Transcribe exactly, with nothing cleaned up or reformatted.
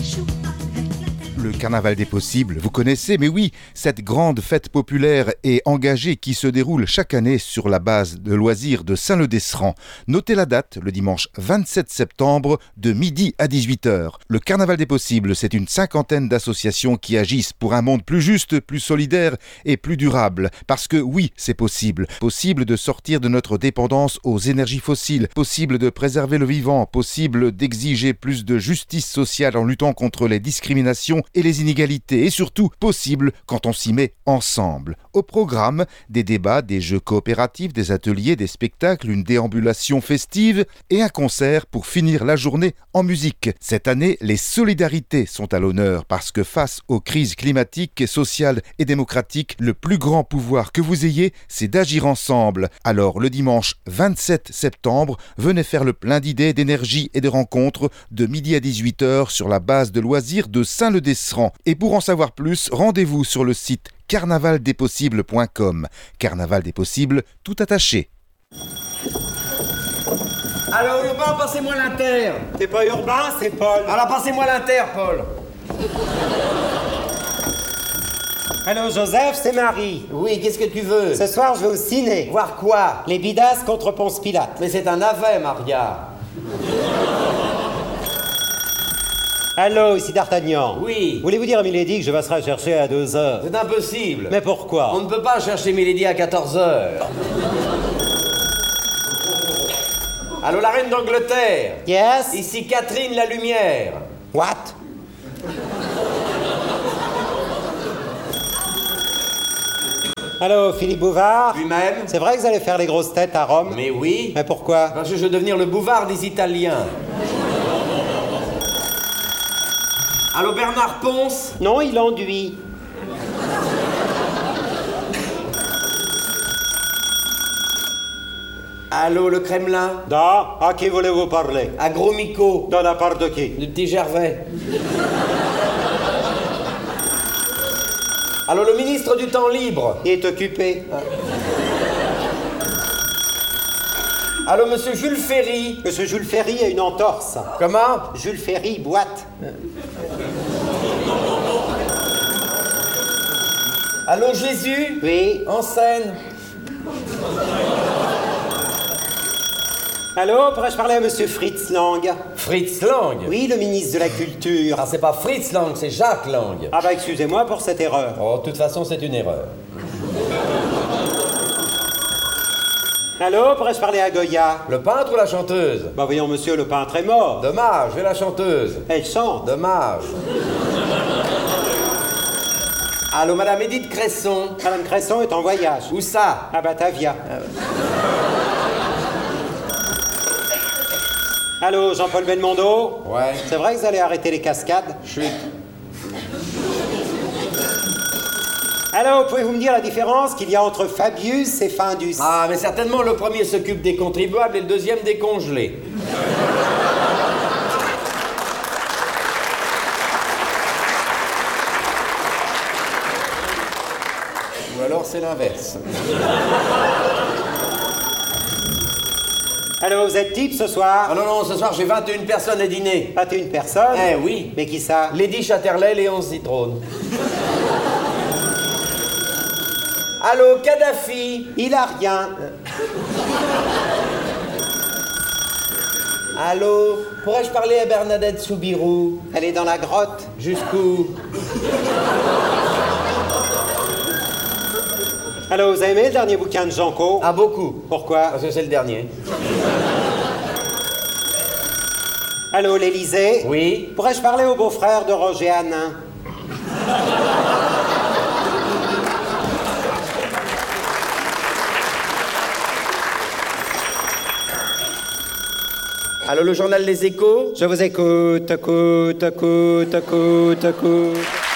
Le carnaval des possibles, vous connaissez, mais oui, cette grande fête populaire et engagée qui se déroule chaque année sur la base de loisirs de Saint-Leu-d'Esserand. Notez la date, le dimanche vingt-sept septembre, de midi à dix-huit heures. Le carnaval des possibles, c'est une cinquantaine d'associations qui agissent pour un monde plus juste, plus solidaire et plus durable. Parce que oui, c'est possible. Possible de sortir de notre dépendance aux énergies fossiles, possible de préserver le vivant, possible d'exiger plus de justice sociale en luttant contre les discriminations et les inégalités, et surtout possible quand on s'y met ensemble. Au programme, des débats, des jeux coopératifs, des ateliers, des spectacles, une déambulation festive et un concert pour finir la journée en musique. Cette année, les solidarités sont à l'honneur parce que face aux crises climatiques, sociales et démocratiques, le plus grand pouvoir que vous ayez, c'est d'agir ensemble. Alors le dimanche vingt-sept septembre, venez faire le plein d'idées, d'énergie et de rencontres de midi à dix-huit heures sur la base de loisirs de Saint-Leu-d'Esserand. Et pour en savoir plus, rendez-vous sur le site carnaval des possibles point com. Carnaval des possibles, tout attaché. Alors Urbain, passez-moi l'inter. C'est pas Urbain, c'est Paul. Alors passez-moi l'inter, Paul. Allô Joseph, c'est Marie. Oui, qu'est-ce que tu veux? Ce soir, je vais au ciné. Voir quoi? Les Bidas contre Ponce Pilate. Mais c'est un navet, Maria. Allô, ici D'Artagnan. Oui. Voulez-vous dire à Milady que je passerai chercher à deux heures? C'est impossible. Mais pourquoi? On ne peut pas chercher Milady à quatorze heures. Allô, la reine d'Angleterre. Yes? Ici Catherine la Lumière. What? Allô, Philippe Bouvard? Lui-même. C'est vrai que vous allez faire les grosses têtes à Rome? Mais oui. Mais pourquoi? Parce que je veux devenir le Bouvard des Italiens. Allô, Bernard Ponce? Non, il enduit. Allô, le Kremlin? Da, à qui voulez-vous parler? À Gros Mico. De la part de qui? Du petit Gervais. Allô, le ministre du temps libre? Il est occupé. Allô, monsieur Jules Ferry? Monsieur Jules Ferry a une entorse. Comment? Jules Ferry, boîte. Allô, Jésus? Oui. En scène. Allô, pourrais-je parler à monsieur Fritz Lang? Fritz Lang? Oui, le ministre de la Culture. Ah, c'est pas Fritz Lang, c'est Jacques Lang. Ah bah excusez-moi pour cette erreur. Oh, de toute façon, c'est une erreur. Allô, pourrais-je parler à Goya? Le peintre ou la chanteuse? Bah voyons, monsieur, le peintre est mort. Dommage, et la chanteuse? Elle chante. Dommage. Allô, madame Édith Cresson? Madame Cresson est en voyage. Où ça? À Batavia. Allô, Jean-Paul Belmondo? Ouais. C'est vrai que vous allez arrêter les cascades? Chut. Allô, pouvez-vous me dire la différence qu'il y a entre Fabius et Findus? Ah, mais certainement, le premier s'occupe des contribuables et le deuxième des congelés. Ou alors c'est l'inverse. Allô, vous êtes type ce soir? Ah non, non, ce soir j'ai vingt et une personnes à dîner. Pas une personne? Eh oui. Mais qui ça? Lady Chatterley, Léon Zitrone. Allô, Kadhafi? Il a rien. Allô, pourrais-je parler à Bernadette Soubirou? Elle est dans la grotte. Jusqu'où? Allô, vous avez aimé le dernier bouquin de Janco? Ah, beaucoup. Pourquoi? Parce que c'est le dernier. Allô, l'Élysée? Oui? Pourrais-je parler au beau-frère de Roger Hanin? Allô, le journal Les Échos? Je vous écoute, écoute, écoute, écoute, écoute.